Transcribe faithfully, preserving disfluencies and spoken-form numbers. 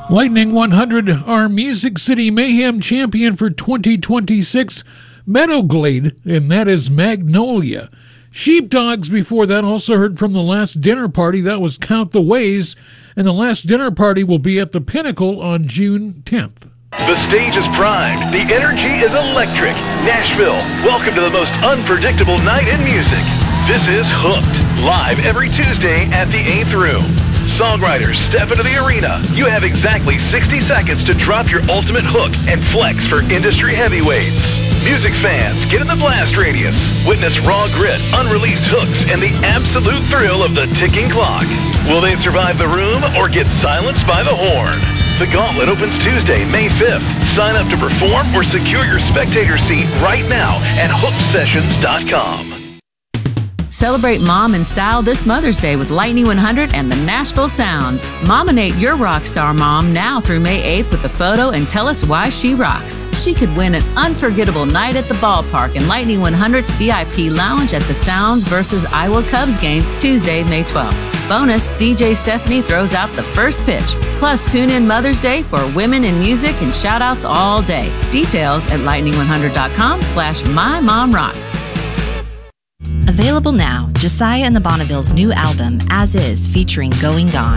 Lightning one hundred, our Music City Mayhem champion for twenty twenty-six, Meadowglade, and that is Magnolia. Sheepdogs before that, also heard from the Last Dinner Party. That was Count the Ways, and the Last Dinner Party will be at the Pinnacle on June tenth. The stage is primed. The energy is electric. Nashville, welcome to the most unpredictable night in music. This is Hooked, live every Tuesday at the eighth Room. Songwriters step into the arena. You have exactly sixty seconds to drop your ultimate hook and flex for industry heavyweights. Music fans, get in the blast radius. Witness raw grit, unreleased hooks, and the absolute thrill of the ticking clock. Will they survive the room or get silenced by the horn? The Gauntlet opens Tuesday, May fifth. Sign up to perform or secure your spectator seat right now at hooked sessions dot com. Celebrate mom in style this Mother's Day with Lightning one hundred and the Nashville Sounds. Mominate your rock star mom now through May eighth with a photo and tell us why she rocks. She could win an unforgettable night at the ballpark in Lightning one hundred's V I P lounge at the Sounds versus Iowa Cubs game Tuesday, May twelfth. Bonus, D J Stephanie throws out the first pitch. Plus, tune in Mother's Day for women in music and shout-outs all day. Details at lightning one hundred dot com slash my mom rocks. Available now, Josiah and the Bonnevilles' new album, As Is, featuring Going Gone.